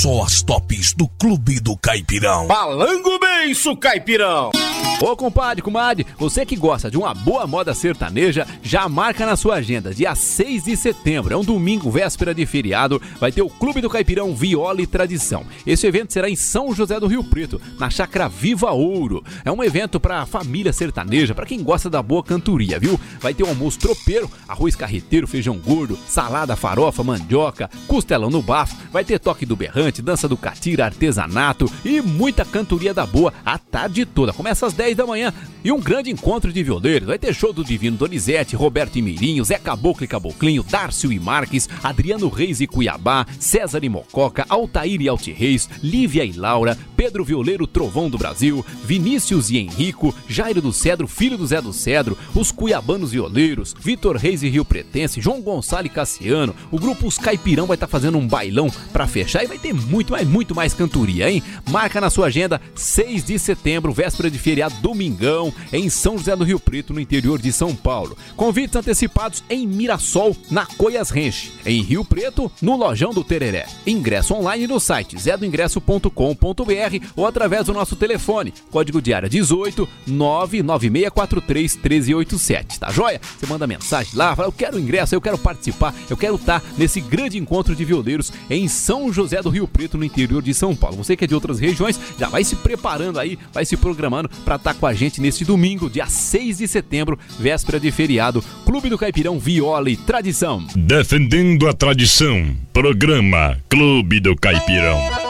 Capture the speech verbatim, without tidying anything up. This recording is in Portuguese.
Só as tops do Clube do Caipirão. Palango Benço, Caipirão. Ô compadre, comadre, você que gosta de uma boa moda sertaneja, já marca na sua agenda, dia seis de setembro, é um domingo, véspera de feriado, vai ter o Clube do Caipirão Viola e Tradição. Esse evento será em São José do Rio Preto, na Chácara Viva Ouro. É um evento pra família sertaneja, pra quem gosta da boa cantoria, viu? Vai ter um almoço tropeiro, arroz carreteiro, feijão gordo, salada, farofa, mandioca, costelão no bafo, vai ter toque do berrante, dança do catira, artesanato e muita cantoria da boa a tarde toda. Começa às dez da manhã e um grande encontro de violeiros. Vai ter show do Divino Donizete, Roberto e Mirinho, Zé Caboclo e Caboclinho, Dárcio e Marques, Adriano Reis e Cuiabá, César e Mococa, Altair e Alti Reis, Lívia e Laura, Pedro Violeiro Trovão do Brasil, Vinícius e Henrico, Jairo do Cedro, filho do Zé do Cedro, os Cuiabanos Violeiros, Vitor Reis e Rio Pretense, João Gonçalo e Cassiano. O grupo Os Caipirão vai estar tá fazendo um bailão pra fechar e vai ter muito, mas muito mais cantoria, hein? Marca na sua agenda, seis de setembro, véspera de feriado, domingão, em São José do Rio Preto, no interior de São Paulo. Convites antecipados em Mirassol, na Coias Ranch. Em Rio Preto, no Lojão do Tereré. Ingresso online no site zé do ingresso ponto com ponto b r ou através do nosso telefone, código de área dezoito, nove nove seis quatro três, um três oito sete, tá joia? Você manda mensagem lá, fala, eu quero ingresso, eu quero participar, eu quero estar nesse grande encontro de violeiros em São José do Rio Preto, no interior de São Paulo. Você que é de outras regiões, já vai se preparando aí, vai se programando para estar com a gente neste domingo, dia seis de setembro, véspera de feriado, Clube do Caipirão Viola e Tradição. Defendendo a tradição, programa Clube do Caipirão.